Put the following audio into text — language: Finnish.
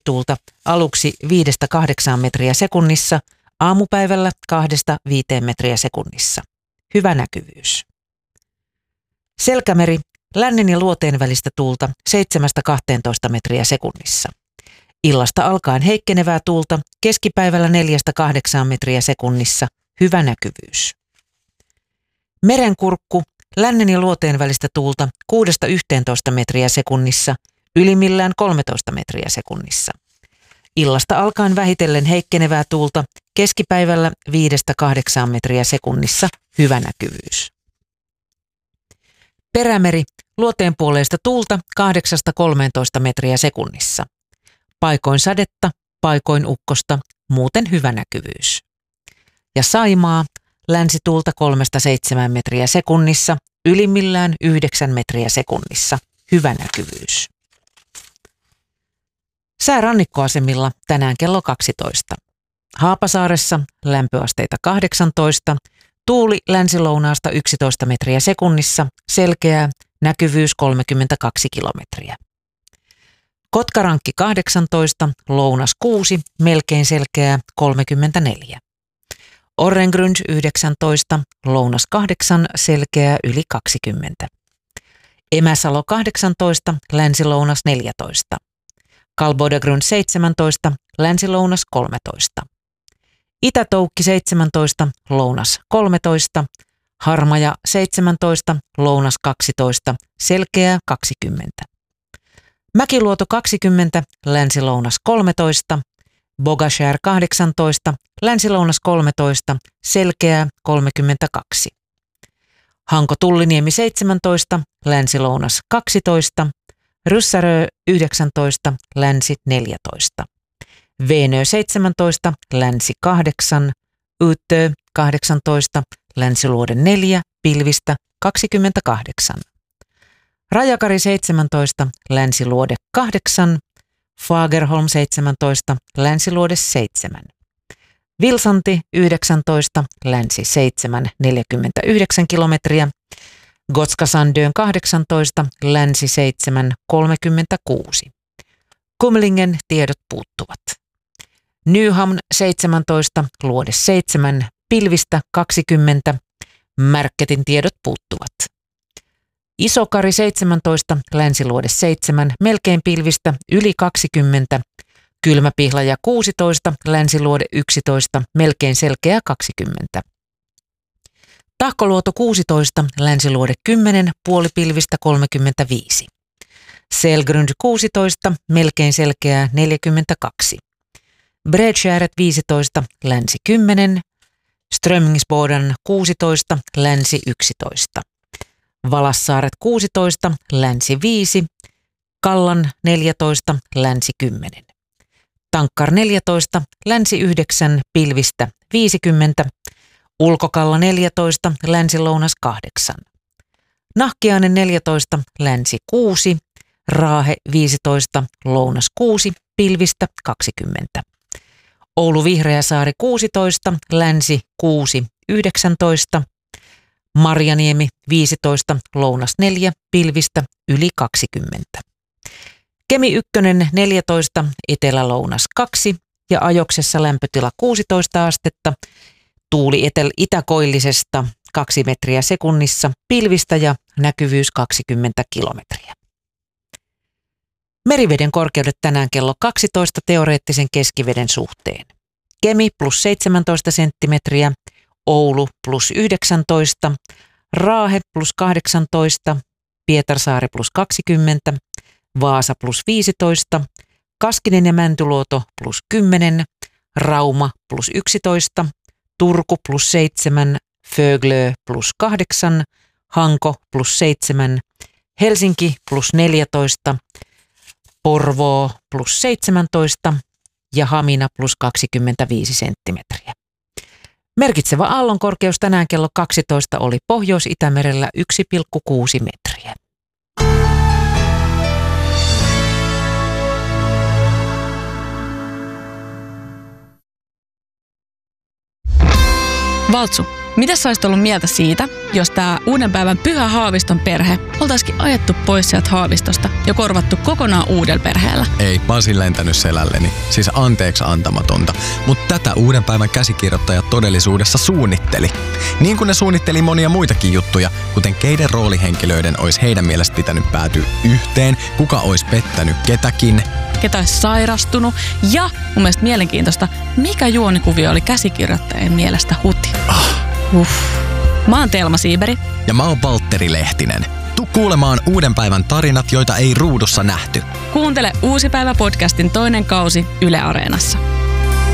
tuulta aluksi 5-8 metriä sekunnissa, aamupäivällä 2-5 metriä sekunnissa. Hyvä näkyvyys. Selkämeri, lännen ja luoteen välistä tuulta 7-12 metriä sekunnissa. Illasta alkaen heikkenevää tuulta, keskipäivällä 4-8 metriä sekunnissa. Hyvä näkyvyys. Merenkurkku, lännen ja luoteen välistä tuulta 6-11 metriä sekunnissa, ylimmillään 13 metriä sekunnissa. Illasta alkaen vähitellen heikkenevää tuulta, keskipäivällä 5-8 metriä sekunnissa. Hyvä näkyvyys. Perämeri, luoteen puoleista tuulta 8-13 metriä sekunnissa. Paikoin sadetta, paikoin ukkosta, muuten hyvä näkyvyys. Ja Saimaa, länsituulta 3-7 metriä sekunnissa, ylimmillään 9 metriä sekunnissa. Hyvä näkyvyys. Sää rannikkoasemilla tänään kello 12. Haapasaaressa lämpöasteita 18, tuuli länsilounaasta 11 metriä sekunnissa, selkeää, näkyvyys 32 kilometriä. Kotkarankki 18, lounas 6, melkein selkeää 34. Orrengrund 19, lounas 8, selkeää yli 20. Emäsalo 18, länsilounas 14. Kalbodegrund 17, länsilounas 13. Itätoukki 17, lounas 13. Harmaja 17, lounas 12, selkeää 20. Mäkiluoto 20, länsilounas 13. Bogashär 18, länsilounas 13, selkeää 32. Hanko Tulliniemi 17, länsilounas 12. Ryssärö 19, länsi 14. Veenö 17, länsi 8. Utö 18, länsiluode 4, pilvistä 28. Rajakari 17, länsiluode 8. Fagerholm 17, länsiluode 7. Vilsanti 19, länsi 7, 49 kilometriä. Gotskasandön 18, länsi 7, 36. Kumlingen tiedot puuttuvat. Nyhamn 17, luode 7, pilvistä 20. Märketin tiedot puuttuvat. Isokari 17, länsiluode 7, melkein pilvistä yli 20. Kylmäpihlaja 16, länsiluode 11, melkein selkeä 20. Tahkoluoto 16, länsiluode 10, puolipilvistä 35. Selgrund 16, melkein selkeää 42. Bredskäret 15, länsi 10. Strömmingsboden 16, länsi 11. Valassaaret 16, länsi 5. Kallan 14, länsi 10. Tankkar 14, länsi 9, pilvistä 50. Ulkokalla 14, länsi-lounas 8. Nahkiainen 14, länsi 6. Raahe 15, lounas 6, pilvistä 20. Oulu Vihreäsaari 16, länsi 6, 19. Marjaniemi 15, lounas 4, pilvistä yli 20. Kemi 1 14, etelä-lounas 2 ja Ajoksessa lämpötila 16 astetta. Tuuli itäkoillisesta 2 metriä sekunnissa, pilvistä ja näkyvyys 20 kilometriä. Meriveden korkeudet tänään kello 12 teoreettisen keskiveden suhteen. Kemi plus 17 senttimetriä, Oulu plus 19, Raahe plus 18, Pietarsaari plus 20, Vaasa plus 15, Kaskinen ja Mäntyluoto plus 10, Rauma plus 11, Turku plus 7, Föglö plus 8, Hanko plus 7, Helsinki plus 14, Porvoo plus 17 ja Hamina plus 25 senttimetriä. Merkitsevä aallonkorkeus tänään kello 12 oli Pohjois-Itämerellä 1,6 metriä. Valtsu. Mitä sä olisit ollut mieltä siitä, jos tää Uuden päivän Pyhä Haaviston perhe oltaisikin ajettu pois sieltä Haavistosta ja korvattu kokonaan uudella perheellä? Ei, mä olisin lentänyt selälleni. Siis anteeksi antamatonta. Mutta tätä Uuden päivän käsikirjoittajat todellisuudessa suunnitteli. Niin kuin ne suunnitteli monia muitakin juttuja, kuten keiden roolihenkilöiden olisi heidän mielestä pitänyt päätyä yhteen, kuka olisi pettänyt ketäkin, ketä olisi sairastunut ja mun mielestä mielenkiintoista, mikä juonikuvio oli käsikirjoittajien mielestä huti. Mä oon Telma Siiberi. Ja mä oon Valtteri Lehtinen. Tuu kuulemaan Uuden päivän tarinat, joita ei ruudussa nähty. Kuuntele Uusi päivä podcastin toinen kausi Yle Areenassa.